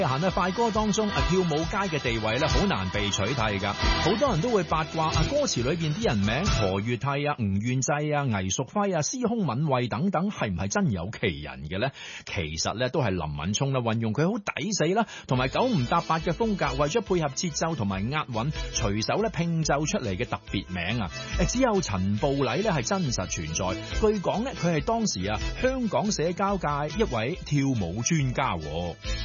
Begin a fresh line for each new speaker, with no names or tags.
行喺快歌當中跳舞街嘅地位咧，好難被取替噶。好多人都會八卦歌詞裏邊啲人名何月替啊、吳願濟啊、魏淑輝啊、司空敏慧等等，係唔係真有其人嘅咧？其實咧都係林敏聰啦，運用佢好抵死啦，同埋九唔搭八嘅風格，為咗配合節奏同埋押韻，隨手咧拼奏出嚟嘅特別名啊！只有陳步禮咧係真實存在。據講咧，佢係當時香港社交界一位跳舞專家。